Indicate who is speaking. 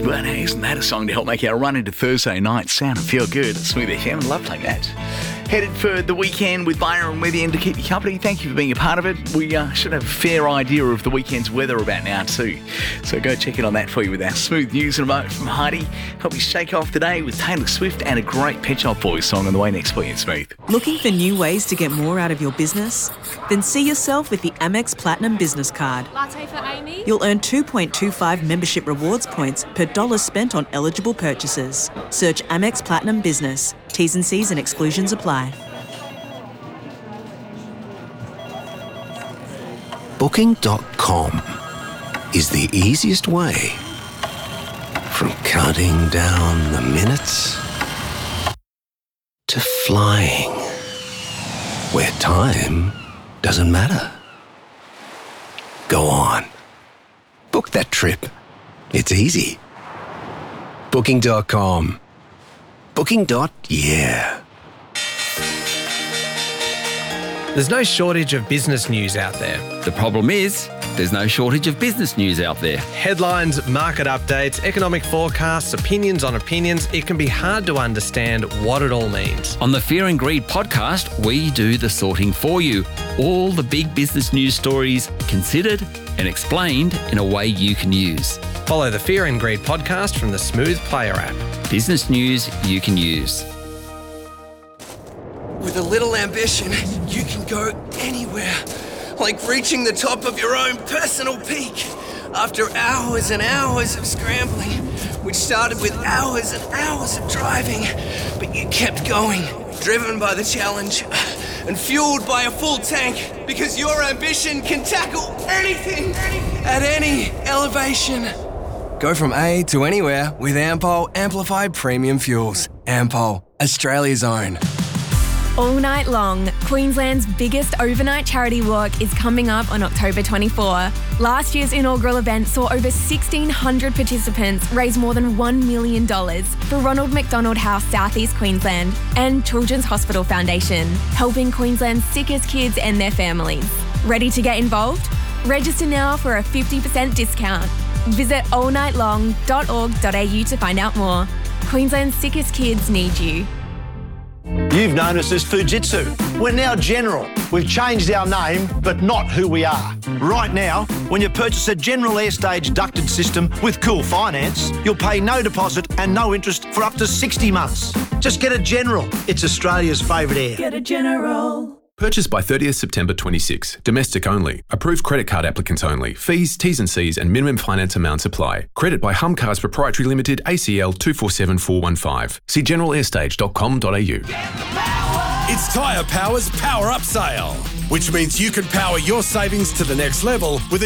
Speaker 1: But hey, isn't that a song to help make our run into Thursday night sound and feel good? Smooth FM, love playing that. Headed for the weekend with Byron with you to keep you company. Thank you for being a part of it. We should have a fair idea of the weekend's weather about now too. So go check in on that for you with our smooth news in a moment from Heidi. Help you shake off the day with Taylor Swift and a great Pet Shop Boys song on the way next for you in Smooth.
Speaker 2: Looking for new ways to get more out of your business? Then see yourself with the Amex Platinum Business Card.
Speaker 3: Latte for Amy.
Speaker 2: You'll earn 2.25 membership rewards points per dollar spent on eligible purchases. Search Amex Platinum Business. T's and C's and exclusions apply.
Speaker 4: Booking.com is the easiest way from counting down the minutes to flying where time doesn't matter. Go on. Book that trip. It's easy. Booking.com. Booking.yeah.
Speaker 5: There's no shortage of business news out there.
Speaker 6: The problem is, there's no shortage of business news out there.
Speaker 5: Headlines, market updates, economic forecasts, opinions on opinions. It can be hard to understand what it all means.
Speaker 6: On the Fear and Greed podcast, we do the sorting for you. All the big business news stories considered and explained in a way you can use.
Speaker 5: Follow the Fear and Greed podcast from the Smooth Player app.
Speaker 6: Business news you can use.
Speaker 7: With a little ambition, you can go anywhere, like reaching the top of your own personal peak. After hours and hours of scrambling, which started with hours and hours of driving, but you kept going, driven by the challenge and fueled by a full tank, because your ambition can tackle anything at any elevation. Go from A to anywhere with Ampol Amplified Premium Fuels. Ampol, Australia's own.
Speaker 3: All night long, Queensland's biggest overnight charity walk is coming up on October 24. Last year's inaugural event saw over 1,600 participants raise more than $1 million for Ronald McDonald House, Southeast Queensland, and Children's Hospital Foundation, helping Queensland's sickest kids and their families. Ready to get involved? Register now for a 50% discount. Visit allnightlong.org.au to find out more. Queensland's sickest kids need you.
Speaker 8: You've known us as Fujitsu. We're now General. We've changed our name, but not who we are. Right now, when you purchase a General Airstage ducted system with Cool Finance, you'll pay no deposit and no interest for up to 60 months. Just get a General. It's Australia's favourite air.
Speaker 2: Get a General.
Speaker 9: Purchased by 30th September 26. Domestic only. Approved credit card applicants only. Fees, T's and C's and minimum finance amounts apply. Credit by Humcars Proprietary Limited, ACL 247415. See generalair.stage.com.au.
Speaker 10: It's Tyre Power's Power Up Sale, which means you can power your savings to the next level with